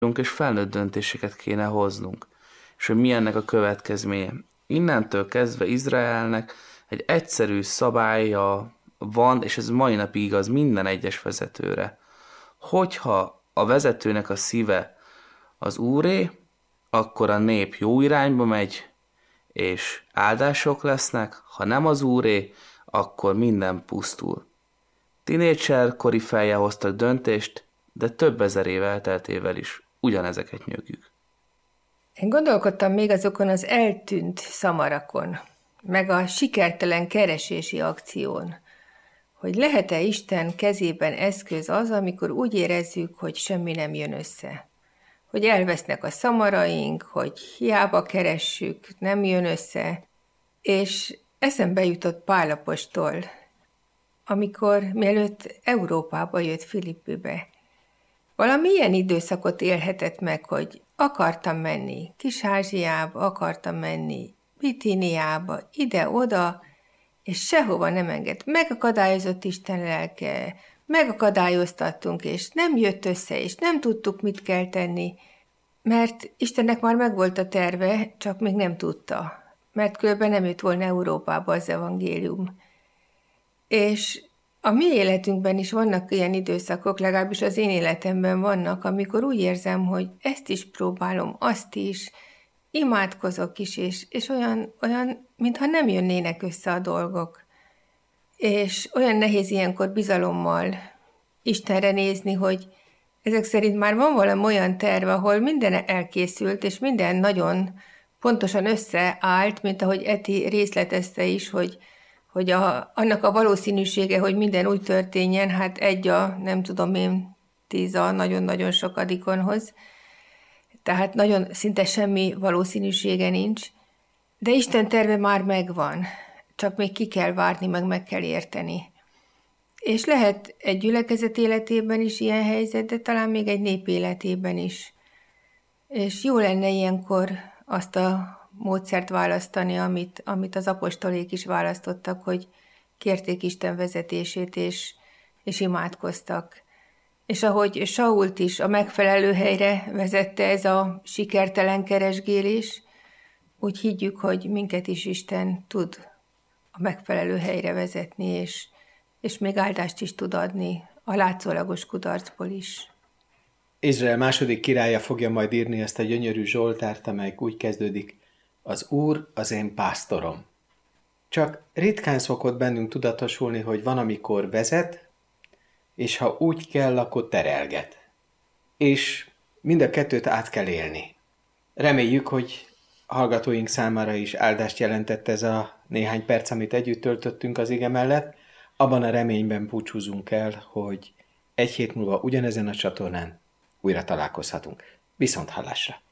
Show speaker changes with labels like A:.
A: és felnőtt döntéseket kéne hoznunk, és hogy mi ennek a következménye. Innentől kezdve Izraelnek egy egyszerű szabálya van, és ez mai napig igaz minden egyes vezetőre. Hogyha a vezetőnek a szíve az Úré, akkor a nép jó irányba megy, és áldások lesznek, ha nem az Úré, akkor minden pusztul. Tinédzser kori fejjel hoztak döntést, de több ezer év elteltével is ugyanezeket nyögjük.
B: Én gondolkodtam még azokon az eltűnt szamarakon, meg a sikertelen keresési akción, hogy lehet-e Isten kezében eszköz az, amikor úgy érezzük, hogy semmi nem jön össze. Hogy elvesznek a szamaraink, hogy hiába keressük, nem jön össze. És eszembe jutott Pál apostol, amikor mielőtt Európába jött Filippibe. Valami ilyen időszakot élhetett meg, hogy akartam menni Kis-Ázsiába, akartam menni Bitíniába, ide-oda, és sehova nem enged. Megakadályozott Isten lelke, megakadályoztattunk, és nem jött össze, és nem tudtuk, mit kell tenni, mert Istennek már megvolt a terve, csak még nem tudta, mert különben nem jött volna Európába az evangélium. És a mi életünkben is vannak ilyen időszakok, legalábbis az én életemben vannak, amikor úgy érzem, hogy ezt is próbálom, azt is, imádkozok is, és olyan, mintha nem jönnének össze a dolgok. És olyan nehéz ilyenkor bizalommal Istenre nézni, hogy ezek szerint már van valami olyan terv, ahol minden elkészült, és minden nagyon pontosan összeállt, mint ahogy Eti részletezte is, hogy annak a valószínűsége, hogy minden úgy történjen, hát egy a, nem tudom én, 10 a nagyon-nagyon sokadikonhoz. Tehát nagyon szinte semmi valószínűsége nincs, de Isten terve már megvan, csak még ki kell várni, meg kell érteni. És lehet egy gyülekezet életében is ilyen helyzet, de talán még egy nép életében is. És jó lenne ilyenkor azt a módszert választani, amit az apostolék is választottak, hogy kérték Isten vezetését, és imádkoztak. És ahogy Sault is a megfelelő helyre vezette ez a sikertelen keresgélés, úgy higgyük, hogy minket is Isten tud a megfelelő helyre vezetni, és még áldást is tud adni a látszólagos kudarcból is.
C: Izrael második királya fogja majd írni ezt a gyönyörű Zsoltárt, amelyik úgy kezdődik: az Úr az én pásztorom. Csak ritkán szokott bennünk tudatosulni, hogy van, amikor vezet, és ha úgy kell, akkor terelget. És mind a kettőt át kell élni. Reméljük, hogy hallgatóink számára is áldást jelentett ez a néhány perc, amit együtt töltöttünk az ige mellett. Abban a reményben búcsúzunk el, hogy egy hét múlva ugyanezen a csatornán újra találkozhatunk. Viszont hallásra!